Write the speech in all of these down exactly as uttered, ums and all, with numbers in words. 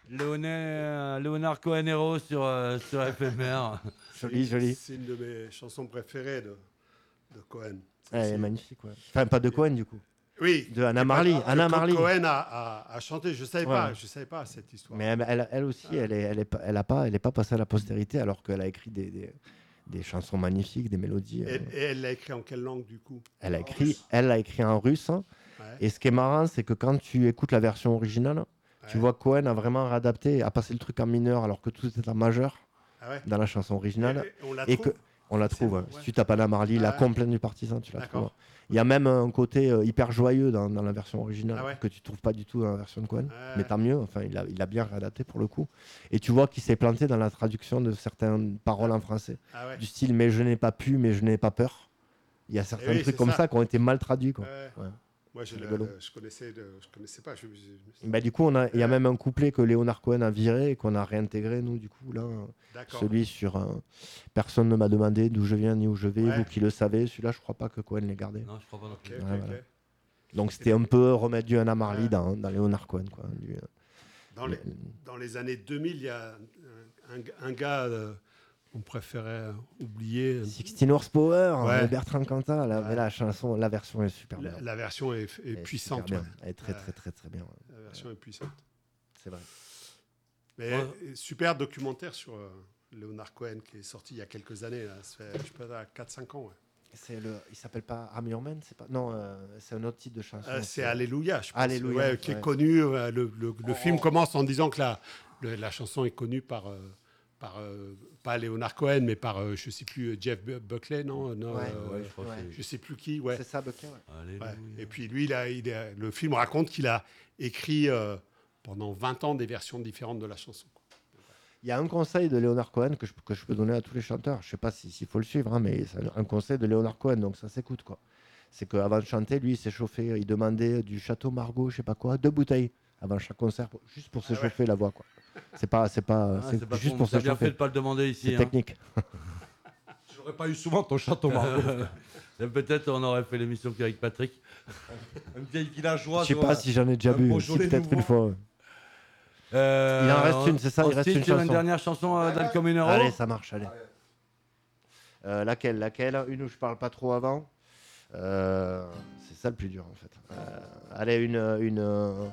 Léoné- Léonard Cohen-Héros sur, euh, sur F M R. Joli, joli. C'est une de mes chansons préférées de, de Cohen. Elle est magnifique, ouais. Enfin, pas de Cohen, du coup. Oui. De Anna Marley. Anna Marley. Cohen a, a, a chanté. Je savais Ouais. pas. Je savais pas cette histoire. Mais elle, elle, elle aussi, elle est, elle est, pas- elle a pas, elle est pas passée à la postérité alors qu'elle a écrit des, des, des chansons magnifiques, des mélodies. Et, euh. et elle l'a écrit en quelle langue du coup? Elle a écrit, elle a écrit en russe. Hein. Ouais. Et ce qui est marrant, c'est que quand tu écoutes la version originale, tu Ouais. vois Cohen a vraiment réadapté, a passé le truc en mineur alors que tout était en majeur Ah ouais. dans la chanson originale. Et- et on la Et trouve que on la C'est trouve. bon, hein. ouais. Si tu tapes Anna Marley, la Ah ouais. complainte du partisan, tu la D'accord. trouves. Il y a même un côté euh, hyper joyeux dans, dans la version originale Ah ouais. que tu trouves pas du tout dans la version de Cohen. Ouais. Mais tant mieux. Enfin, il a, il a bien réadapté pour le coup. Et tu vois qu'il s'est planté dans la traduction de certaines paroles en français, Ah ouais. du style "mais je n'ai pas pu, mais je n'ai pas peur". Il y a certains Eh oui, trucs c'est comme ça. ça. qui ont été mal traduits, quoi. Ouais. Ouais. Moi, je, C'est le, rigolo. je connaissais, de, je connaissais pas. Je, je- je- Bah, du coup, on a, il y a Ouais. même un couplet que Léonard Cohen a viré et qu'on a réintégré, nous, du coup, là. D'accord. Celui sur euh, personne ne m'a demandé d'où je viens ni où je vais, Ouais. vous qui le savez. Celui-là, je crois pas que Cohen l'ait gardé. Non, je crois pas non Ok, plus. ok, Ouais, ok. voilà. Donc c'était un peu remettre du Anna Marley Ouais. dans, dans Léonard Cohen, quoi. Du, euh, Dans, les, dans les années deux mille, il y a un, un gars euh, qu'on préférait oublier. sixteen Horsepower, Ouais. euh, Bertrand Cantat, la, Ouais. mais la chanson, la version est super La, bien. la version est, est Elle est puissante. super bien. ouais. Elle est très Ouais. très très très bien. ouais. La version est puissante. C'est vrai. Mais Ouais. euh, super documentaire sur euh, Léonard Cohen qui est sorti il y a quelques années. Là. Ça fait, je sais pas, quatre cinq ans. Ouais. C'est le, il s'appelle pas I'm Your Man, c'est pas. Non, euh, c'est un autre type de chanson. Euh, c'est Alléluia, je pense. Alléluia, Ouais, qui ouais. est connu. euh, le le, le Oh. film commence en disant que la, le- la chanson est connue par. euh, par euh, pas Léonard Cohen, mais par, euh, je sais plus, Jeff Bu- Buckley, non, non Ouais, euh, Ouais, je crois Ouais. que je sais plus qui, ouais. C'est ça, Buckley, ouais. c'est. Alléluia. Ouais. Et puis lui, il a, il a- le film raconte qu'il a écrit euh, pendant vingt ans des versions différentes de la chanson. Il y a un conseil de Léonard Cohen que je, que je peux donner à tous les chanteurs. Je sais pas si- s'il faut le suivre, hein, mais c'est un conseil de Léonard Cohen, donc ça s'écoute, quoi. C'est qu'avant de chanter, lui, il s'est chauffé, il demandait du Château Margaux, je sais pas quoi, deux bouteilles avant chaque concert, pour- juste pour Ah ouais. s'échauffer la voix, quoi. C'est pas, c'est pas, Ah, c'est c'est pas juste con, pour t'as bien fait s'échauffer. de pas le demander ici. C'est hein. technique. J'aurais pas eu souvent ton château Margaux. Et peut-être on aurait fait l'émission qu'avec Patrick. Un vieil villageois. Je sais tu pas vois. si j'en ai déjà un bu, Beaujolais si peut-être nouveau. une fois. ouais. Euh, Il en reste une, c'est ça, il reste ensuite, une tu veux chanson. dernière chanson euh, d'Al Comunero. Allez, ça marche, allez. Euh, laquelle, laquelle Une où je parle pas trop avant. Euh, c'est ça le plus dur en fait. Euh, allez, une, une. euh,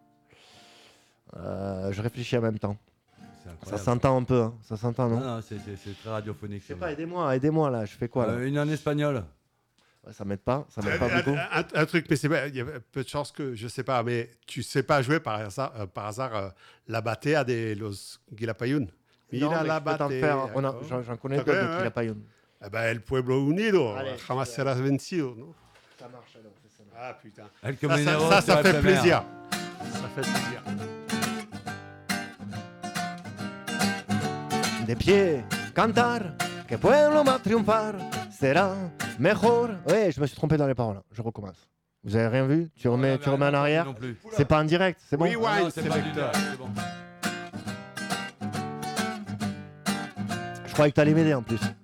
euh, je réfléchis en même temps. C'est Ça incroyable. s'entend un peu, hein. Ça s'entend, non, Non, non, c'est, c'est- c'est très radiophonique. Je sais ça. pas, aidez-moi, aidez-moi là. Je fais quoi là Euh, une en espagnol. Ouais, ça m'aide pas, ça m'aide Un, pas beaucoup. un- un truc, mais c'est pas- il y a peu de chances que je sais pas, mais tu sais pas jouer par hasard, euh, par hasard euh, la batea de los Guilapayún. Non, Mira mais la je peux t'en batea. faire. On a- d'accord. j'en, j'en connais T'as d'autres bien, de ouais. Quilapayún. Eh ben, el pueblo unido, Allez, jamás serás vencido, non? Ça marche alors, c'est ça. Ah putain. Al Ça, ça, Comunero. ça, sur ça fait F M R. plaisir. Ça fait plaisir. De pied, cantar, que pueblo va triunfar, será mejor. Ouais, je me suis trompé dans les paroles. Je recommence. Vous avez rien vu? Tu remets, tu remets en arrière. Non plus. C'est pas en direct, c'est bon? Oui, ouais. Non, non, c'est c'est pas bon. du direct, c'est bon. Je croyais que t'allais m'aider en plus.